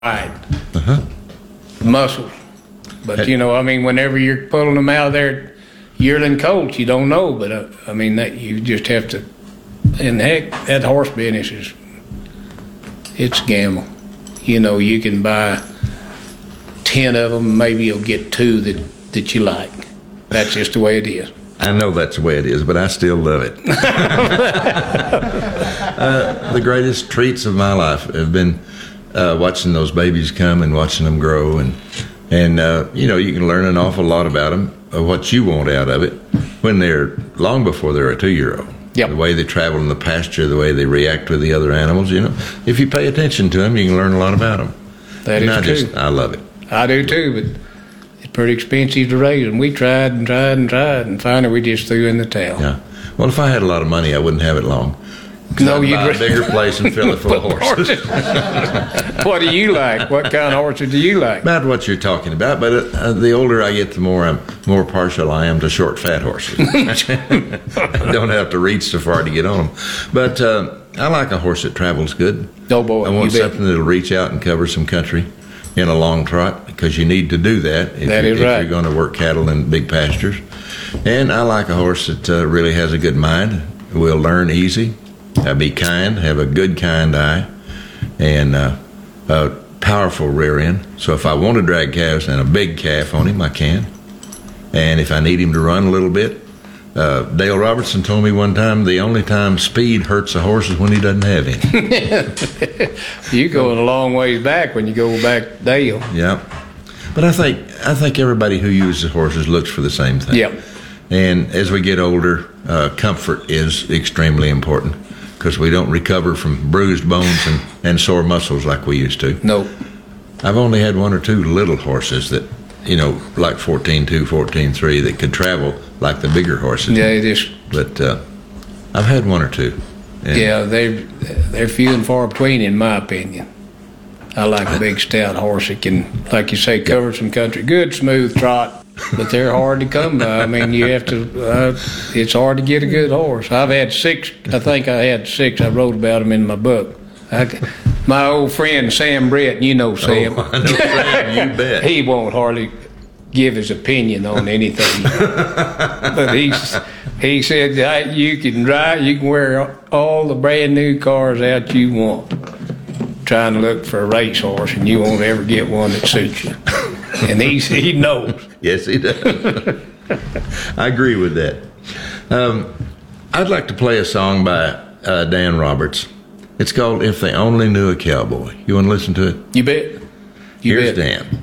right. Muscles. But, whenever you're pulling them out of there, yearling colts, you don't know. But, that you just have to. And heck, that horse business it's a gamble. You can buy 10 of them, maybe you'll get 2 that you like. That's just the way it is. I know that's the way it is, but I still love it. The greatest treats of my life have been watching those babies come and watching them grow, and you can learn an awful lot about them, what you want out of it, when they're long before they're a 2-year-old. Yep. The way they travel in the pasture, the way they react with the other animals. If you pay attention to them, you can learn a lot about them. That is true. I love it. I do too, but it's pretty expensive to raise them. We tried and tried and tried, and finally we just threw in the towel. Yeah. Well, if I had a lot of money, I wouldn't have it long. No, you'd buy a bigger place and fill it full of horses. What do you like? What kind of horses do you like? About what you're talking about, but the older I get, the more partial I am to short, fat horses. I don't have to reach so far to get on them. But I like a horse that travels good. Oh, boy. I want something that'll reach out and cover some country in a long trot, because you need to do that if you're going to work cattle in big pastures. And I like a horse that really has a good mind, will learn easy, be kind, have a good, kind eye, and a powerful rear end. So if I want to drag calves and a big calf on him, I can. And if I need him to run a little bit, Dale Robertson told me one time the only time speed hurts a horse is when he doesn't have any. You're going a long ways back when you go back Dale. Yeah. But I think everybody who uses horses looks for the same thing. Yep. And as we get older, comfort is extremely important, because we don't recover from bruised bones and sore muscles like we used to. Nope. I've only had 1 or 2 little horses that, like 14-2, 14-3, that could travel like the bigger horses. Yeah, it is. But I've had 1 or 2. Yeah, they're few and far between, in my opinion. I like a big, stout horse that can, like you say, cover some country. Good, smooth trot, but they're hard to come by. You have to, it's hard to get a good horse. I've had 6, I think I had 6. I wrote about them in my book. My old friend Sam Brett, Sam. Oh, I know Sam, you bet. He won't hardly give his opinion on anything. But he said, you can drive, you can wear all the brand new cars out you want, trying to look for a racehorse, and you won't ever get one that suits you. And he knows. Yes, he does. I agree with that. I'd like to play a song by Dan Roberts. It's called "If They Only Knew a Cowboy." You want to listen to it? You bet. Here's Dan.